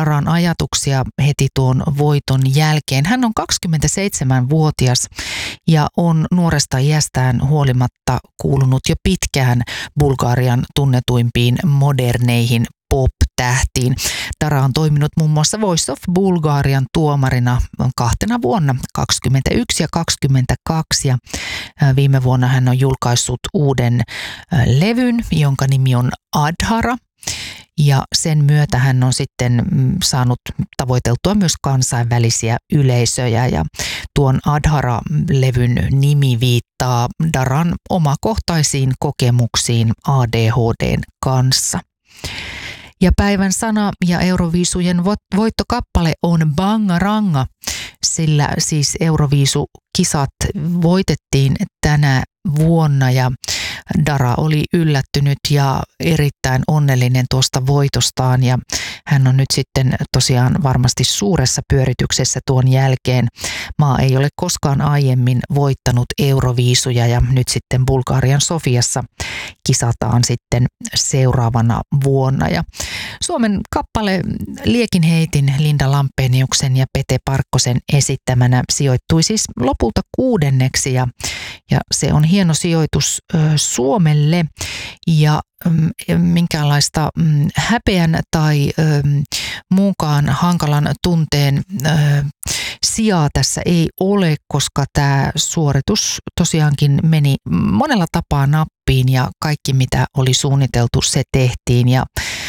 Daran ajatuksia heti tuon voiton jälkeen. Hän on 27-vuotias ja on nuoresta iästään huolimatta kuulunut jo pitkään Bulgarian tunnetuimpiin moderneihin pop-tähtiin. Dara on toiminut muun muassa Voice of Bulgarian tuomarina 2 vuonna, 2021 ja 2022. Ja viime vuonna hän on julkaissut uuden levyn, jonka nimi on Adhara. Ja sen myötä hän on sitten saanut tavoiteltua myös kansainvälisiä yleisöjä ja tuon Adhara-levyn nimi viittaa Daran omakohtaisiin kokemuksiin ADHD:n kanssa. Ja päivän sana ja Euroviisujen voittokappale on Bangaranga, sillä siis Euroviisukisat voitettiin tänä vuonna ja Dara oli yllättynyt ja erittäin onnellinen tuosta voitostaan ja hän on nyt sitten tosiaan varmasti suuressa pyörityksessä tuon jälkeen. Maa ei ole koskaan aiemmin voittanut Euroviisuja ja nyt sitten Bulgarian Sofiassa kisataan sitten seuraavana vuonna. Ja Suomen kappale Liekin heitin Linda Lampeniuksen ja Pete Parkkosen esittämänä sijoittui siis lopulta 6. ja se on hieno sijoitus Suomelle ja minkäänlaista häpeän tai muunkaan hankalan tunteen sijaa tässä ei ole, koska tämä suoritus tosiaankin meni monella tapaa nappiin ja kaikki mitä oli suunniteltu se tehtiin ja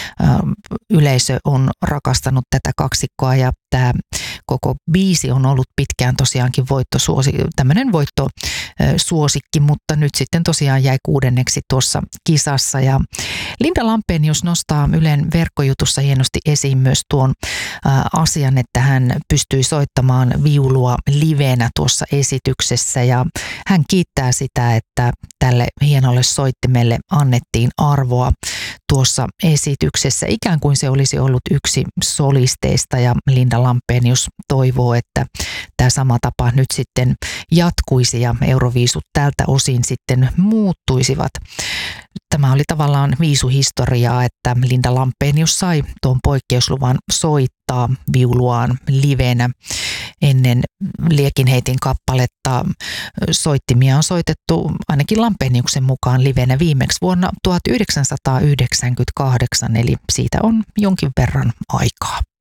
yleisö on rakastanut tätä kaksikkoa ja tämä koko biisi on ollut pitkään tosiaankin tämmöinen voittosuosikki, mutta nyt sitten tosiaan jäi 6. tuossa kisassa ja Linda Lampenius nostaa Ylen verkkojutussa hienosti esiin myös tuon asian, että hän pystyi soittamaan viulua livenä tuossa esityksessä ja hän kiittää sitä, että tälle hienolle soittimelle annettiin arvoa tuossa esityksessä, ikään kuin se olisi ollut yksi solisteista ja Linda Lampenius toivoo, että tämä sama tapa nyt sitten jatkuisi ja Euroviisut tältä osin sitten muuttuisivat. Tämä oli tavallaan viisuhistoriaa, että Linda Lampenius sai tuon poikkeusluvan soittaa viuluaan livenä ennen Liekin heitin kappaletta. Soittimia on soitettu ainakin Lampeniuksen mukaan livenä viimeksi vuonna 1998, eli siitä on jonkin verran aikaa.